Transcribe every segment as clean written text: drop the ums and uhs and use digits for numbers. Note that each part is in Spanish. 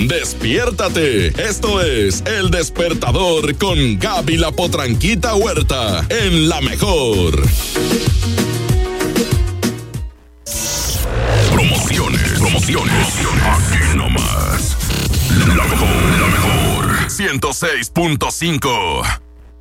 despiértate. Esto es El Despertador con Gaby la Potranquita Huerta en La Mejor. Promociones. Aquí nomás. La Mejor. 106.5.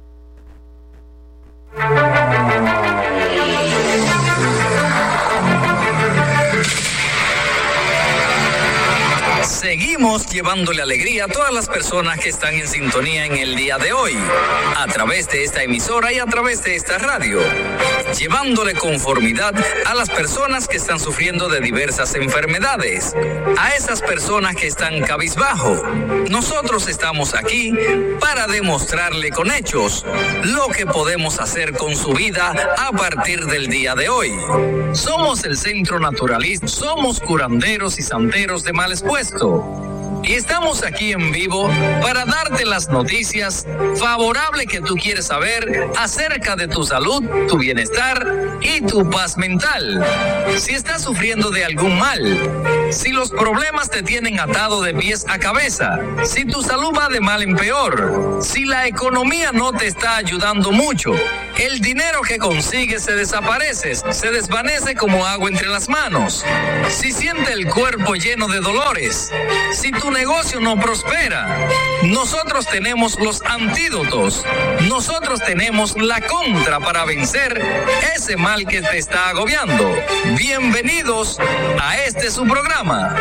Seguimos llevándole alegría a todas las personas que están en sintonía en el día de hoy, a través de esta emisora y a través de esta radio, llevándole conformidad a las personas que están sufriendo de diversas enfermedades, a esas personas que están cabizbajo. Nosotros estamos aquí para demostrarle con hechos lo que podemos hacer con su vida a partir del día de hoy. Somos el Centro Naturalista, somos curanderos y santeros de mal expuesto. Y estamos aquí en vivo para darte las noticias favorables que tú quieres saber acerca de tu salud, tu bienestar y tu paz mental. Si estás sufriendo de algún mal, si los problemas te tienen atado de pies a cabeza, si tu salud va de mal en peor, si la economía no te está ayudando mucho, el dinero que consigues se desaparece, se desvanece como agua entre las manos, si siente el cuerpo lleno de dolores, si tu negocio no prospera, nosotros tenemos los antídotos, nosotros tenemos la contra para vencer ese mal que te está agobiando. Bienvenidos a su programa.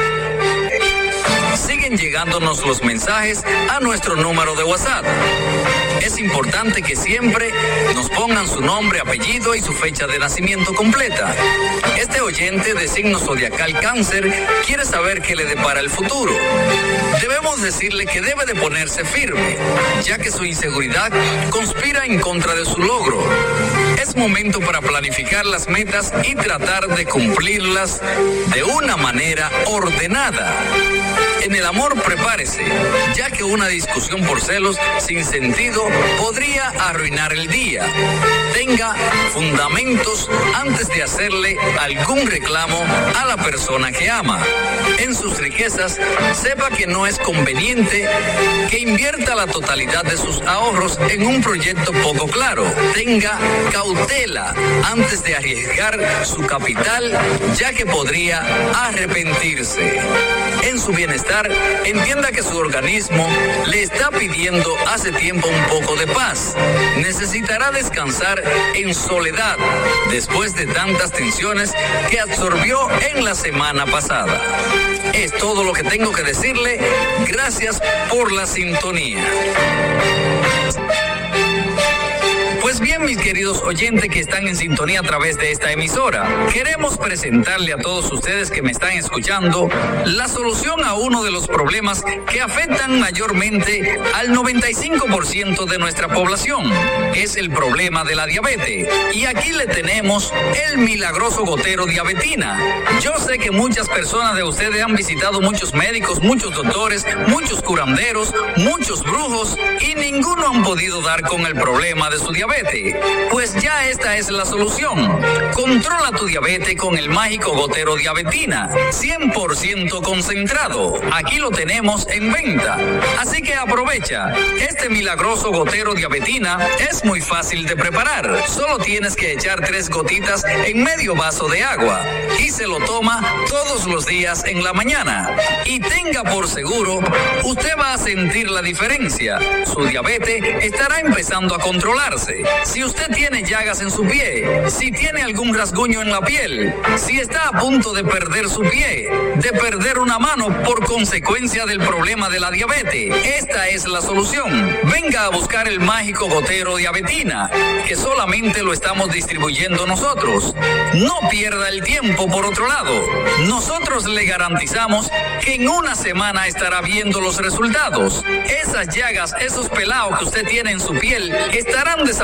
Siguen llegándonos los mensajes a nuestro número de WhatsApp. Es importante que siempre nos pongan su nombre, apellido y su fecha de nacimiento completa. Este oyente de signo zodiacal Cáncer quiere saber qué le depara el futuro. Debemos decirle que debe de ponerse firme, ya que su inseguridad conspira en contra de su logro. Es momento para planificar las metas y tratar de cumplirlas de una manera ordenada. En el amor, prepárese, ya que una discusión por celos sin sentido podría arruinar el día. Tenga fundamentos antes de hacerle algún reclamo a la persona que ama. En sus riquezas, sepa que no es conveniente que invierta la totalidad de sus ahorros en un proyecto poco claro. Tenga cautela antes de arriesgar su capital, ya que podría arrepentirse. En su bienestar, entienda que su organismo le está pidiendo hace tiempo un poco de paz. Necesitará descansar en soledad después de tantas tensiones que absorbió en la semana pasada. Es todo lo que tengo que decirle. Gracias por la sintonía. Pues bien, mis queridos oyentes que están en sintonía a través de esta emisora, queremos presentarle a todos ustedes que me están escuchando la solución a uno de los problemas que afectan mayormente al 95% de nuestra población. Es el problema de la diabetes. Y aquí le tenemos el milagroso gotero diabetina. Yo sé que muchas personas de ustedes han visitado muchos médicos, muchos doctores, muchos curanderos, muchos brujos y ninguno han podido dar con el problema de su diabetes. Pues ya esta es la solución. Controla tu diabetes con el mágico gotero diabetina, 100% concentrado. Aquí lo tenemos en venta. Así que aprovecha. Este milagroso gotero diabetina es muy fácil de preparar. Solo tienes que echar 3 gotitas en medio vaso de agua y se lo toma todos los días en la mañana. Y tenga por seguro, usted va a sentir la diferencia. Su diabetes estará empezando a controlarse. Si usted tiene llagas en su pie, si tiene algún rasguño en la piel, si está a punto de perder su pie, de perder una mano por consecuencia del problema de la diabetes, esta es la solución. Venga a buscar el mágico gotero diabetina, que solamente lo estamos distribuyendo nosotros. No pierda el tiempo por otro lado. Nosotros le garantizamos que en una semana estará viendo los resultados. Esas llagas, esos pelados que usted tiene en su piel estarán desapareciendo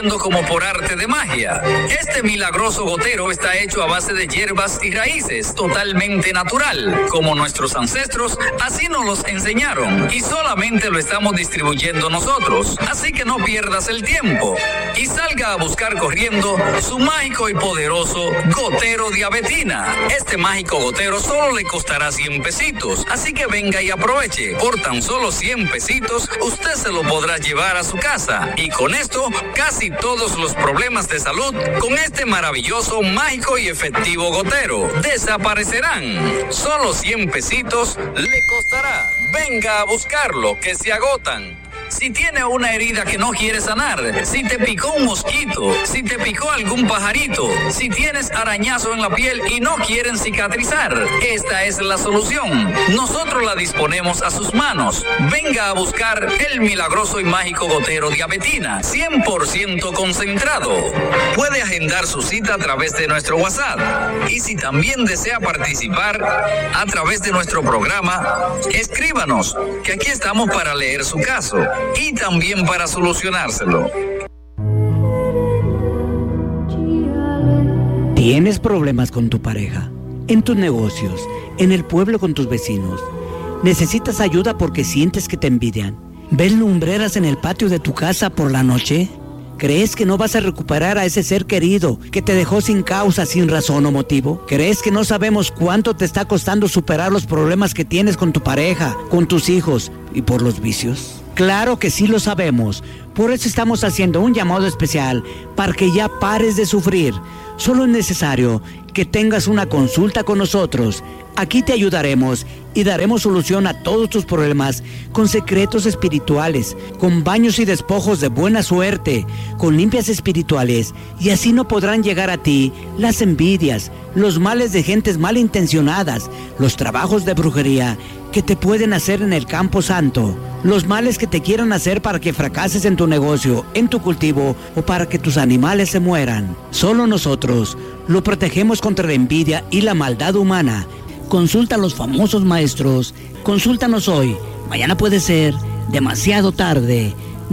fluyendo como por arte de magia. Este milagroso gotero está hecho a base de hierbas y raíces, totalmente natural, como nuestros ancestros así nos los enseñaron, y solamente lo estamos distribuyendo nosotros. Así que no pierdas el tiempo y salga a buscar corriendo su mágico y poderoso gotero diabetina. Este mágico gotero solo le costará 100 pesitos, así que venga y aproveche. Por tan solo 100 pesitos, usted se lo podrá llevar a su casa, y con esto, casi todos los problemas de salud con este maravilloso, mágico y efectivo gotero desaparecerán. Solo 100 pesitos le costará. Venga a buscarlo, que se agotan. Si tiene una herida que no quiere sanar, si te picó un mosquito, si te picó algún pajarito, si tienes arañazo en la piel y no quieren cicatrizar, esta es la solución. Nosotros la disponemos a sus manos. Venga a buscar el milagroso y mágico gotero diabetina, 100% concentrado. Puede agendar su cita a través de nuestro WhatsApp. Y si también desea participar a través de nuestro programa, escríbanos, que aquí estamos para leer su caso y también para solucionárselo. ¿Tienes problemas con tu pareja? ¿En tus negocios? ¿En el pueblo con tus vecinos? ¿Necesitas ayuda porque sientes que te envidian? ¿Ves lumbreras en el patio de tu casa por la noche? ¿Crees que no vas a recuperar a ese ser querido que te dejó sin causa, sin razón o motivo? ¿Crees que no sabemos cuánto te está costando superar los problemas que tienes con tu pareja, con tus hijos y por los vicios? Claro que sí lo sabemos. Por eso estamos haciendo un llamado especial para que ya pares de sufrir. Solo es necesario que tengas una consulta con nosotros. Aquí te ayudaremos y daremos solución a todos tus problemas con secretos espirituales, con baños y despojos de buena suerte, con limpias espirituales, y así no podrán llegar a ti las envidias, los males de gentes malintencionadas, los trabajos de brujería que te pueden hacer en el campo santo, los males que te quieran hacer para que fracases en tu negocio, en tu cultivo o para que tus animales se mueran. Solo nosotros lo protegemos contra la envidia y la maldad humana. Consulta a los famosos maestros. Consúltanos hoy. Mañana puede ser demasiado tarde.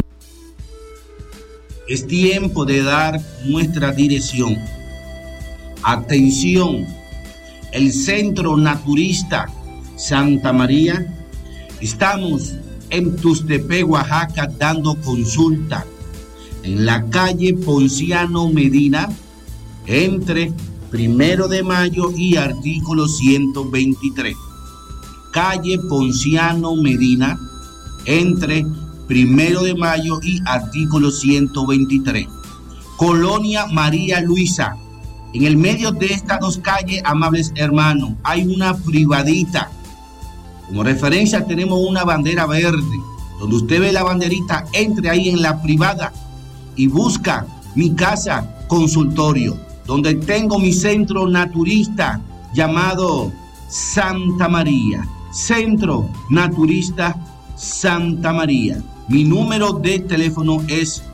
Es tiempo de dar nuestra dirección. Atención, el Centro Naturista Santa María. Estamos en Tuxtepec, Oaxaca, dando consulta en la calle Ponciano Medina, entre 1 de Mayo y artículo 123. Calle Ponciano Medina, entre 1 de Mayo y artículo 123. Colonia María Luisa. En el medio de estas dos calles, amables hermanos, hay una privadita. Como referencia tenemos una bandera verde. Donde usted ve la banderita, entre ahí en la privada y busca mi casa consultorio, donde tengo mi centro naturista llamado Santa María. Centro Naturista Santa María. Mi número de teléfono es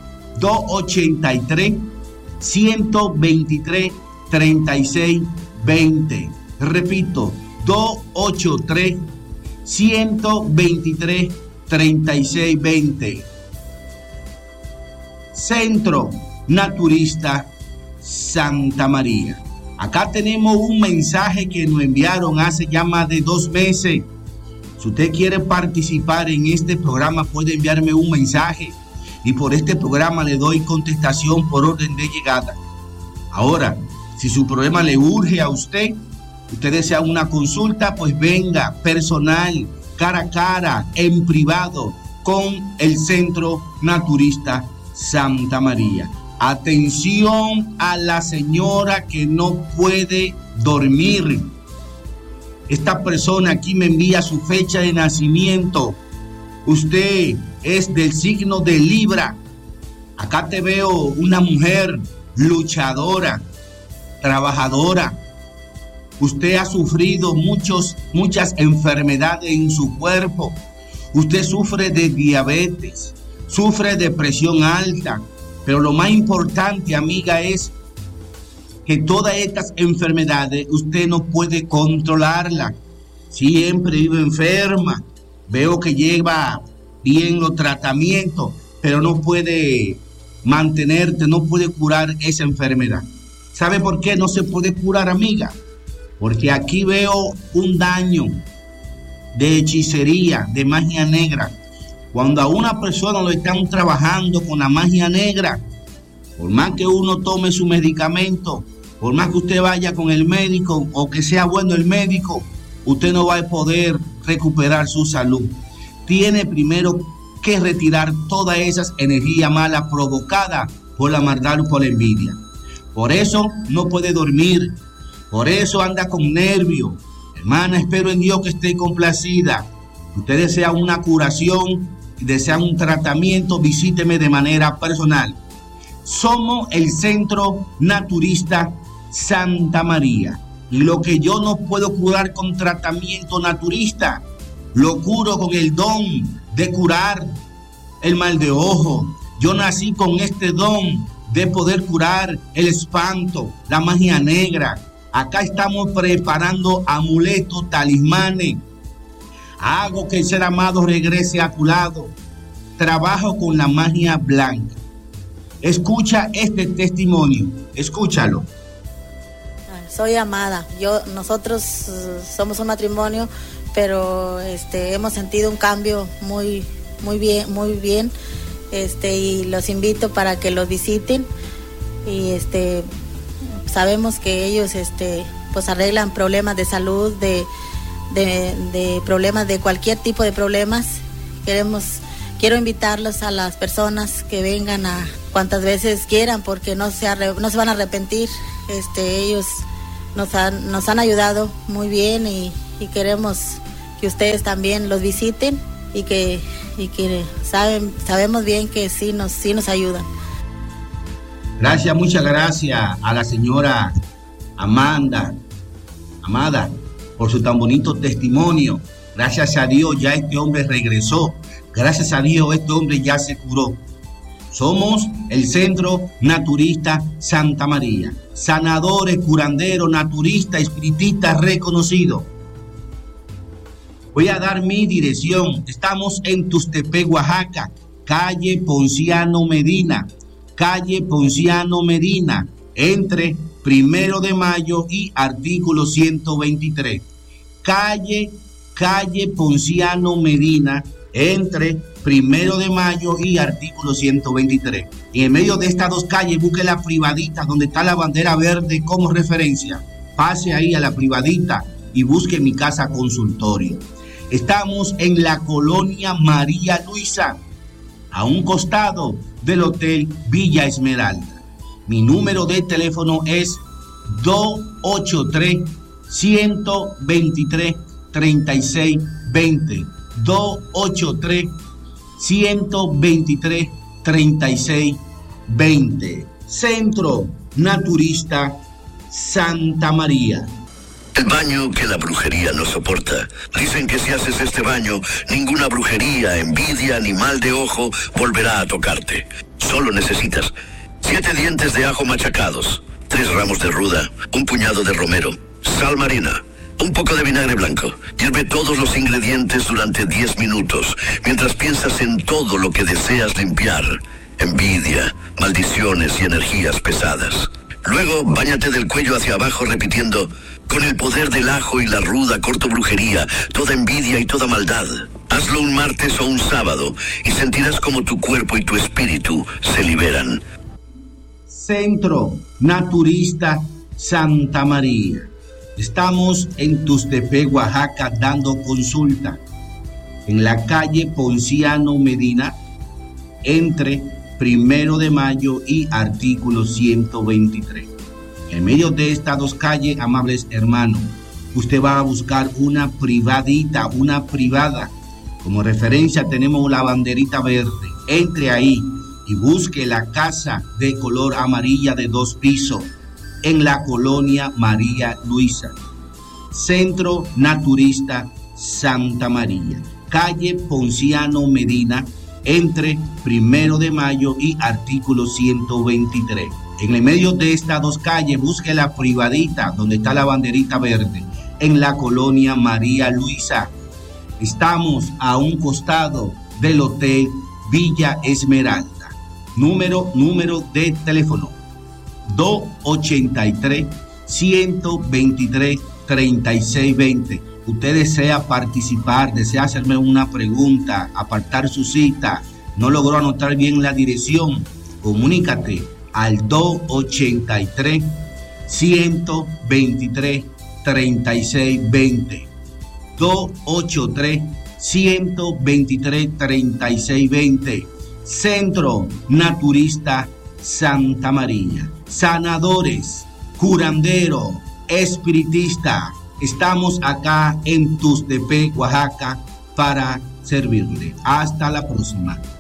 283-123-3620. Repito, 283-123-3620. Centro Naturista Santa María. Acá tenemos un mensaje que nos enviaron hace ya más de 2 meses. Si usted quiere participar en este programa, puede enviarme un mensaje y por este programa le doy contestación por orden de llegada. Ahora, si su problema le urge a usted desea una consulta, pues venga personal, cara a cara, en privado, con el Centro Naturista Santa María. Atención a la señora que no puede dormir. Esta persona aquí me envía su fecha de nacimiento. Usted es del signo de Libra. Acá te veo una mujer luchadora, trabajadora. Usted ha sufrido muchas enfermedades en su cuerpo. Usted sufre de diabetes, sufre de presión alta. Pero lo más importante, amiga, es que todas estas enfermedades usted no puede controlarlas. Siempre vive enferma. Veo que lleva bien los tratamientos, pero no puede mantenerte, no puede curar esa enfermedad. ¿Sabe por qué no se puede curar, amiga? Porque aquí veo un daño de hechicería, de magia negra. Cuando a una persona lo están trabajando con la magia negra, por más que uno tome su medicamento, por más que usted vaya con el médico o que sea bueno el médico, usted no va a poder recuperar su salud. Tiene primero que retirar todas esas energías malas provocadas por la maldad o por la envidia. Por eso no puede dormir, por eso anda con nervios. Hermana, espero en Dios que esté complacida. Usted desea una curación, desea un tratamiento, visíteme de manera personal. Somos el Centro Naturista Santa María. Y lo que yo no puedo curar con tratamiento naturista, lo curo con el don de curar el mal de ojo. Yo nací con este don de poder curar el espanto, la magia negra. Acá estamos preparando amuletos, talismanes. Hago que el ser amado regrese a tu lado. Trabajo con la magia blanca. Escucha este testimonio, escúchalo. Soy Amada. Nosotros somos un matrimonio, pero hemos sentido un cambio muy bien. Y los invito para que los visiten. Y sabemos que ellos pues arreglan problemas de salud, de problemas, de cualquier tipo de problemas. Quiero invitarlos a las personas que vengan a cuantas veces quieran, porque no se van a arrepentir. Ellos nos han ayudado muy bien y queremos que ustedes también los visiten y que sabemos bien que sí nos ayudan. Gracias, muchas gracias a la señora Amada por su tan bonito testimonio. Gracias a Dios ya este hombre regresó. Gracias a Dios este hombre ya se curó. Somos el Centro Naturista Santa María. Sanadores, curanderos, naturistas, espiritistas reconocidos. Voy a dar mi dirección. Estamos en Tustepec, Oaxaca, calle Ponciano Medina, entre 1 de Mayo y artículo 123. Calle Ponciano Medina, entre 1 de Mayo y artículo 123. Y en medio de estas dos calles, busque la privadita donde está la bandera verde como referencia. Pase ahí a la privadita y busque mi casa consultorio. Estamos en la colonia María Luisa, a un costado del Hotel Villa Esmeralda. Mi número de teléfono es 283-123-3620. 283-123-3620. Centro Naturista Santa María. El baño que la brujería no soporta. Dicen que si haces este baño, ninguna brujería, envidia ni mal de ojo volverá a tocarte. Solo necesitas 7 dientes de ajo machacados, 3 ramos de ruda, un puñado de romero, sal marina, un poco de vinagre blanco. Hierve todos los ingredientes durante 10 minutos, mientras piensas en todo lo que deseas limpiar. Envidia, maldiciones y energías pesadas. Luego, báñate del cuello hacia abajo repitiendo: con el poder del ajo y la ruda corto brujería, toda envidia y toda maldad. Hazlo un martes o un sábado y sentirás como tu cuerpo y tu espíritu se liberan. Centro Naturista Santa María. Estamos en Tustepec, Oaxaca, dando consulta. En la calle Ponciano Medina, entre 1 de Mayo y artículo 123. En medio de estas dos calles, amables hermanos, usted va a buscar una privadita, una privada. Como referencia tenemos la banderita verde. Entre ahí y busque la casa de color amarilla de 2 pisos en la colonia María Luisa. Centro Naturista Santa María, calle Ponciano Medina, entre 1 de Mayo y artículo 123. En el medio de estas dos calles, busque la privadita donde está la banderita verde, en la colonia María Luisa. Estamos a un costado del Hotel Villa Esmeralda. Número de teléfono 283-123-3620. Usted desea participar, desea hacerme una pregunta, apartar su cita, no logró anotar bien la dirección, comunícate al 283-123-3620. 283-123-3620. Centro Naturista Santa María. Sanadores, curandero, espiritista. Estamos acá en Tustepec, Oaxaca, para servirle. Hasta la próxima.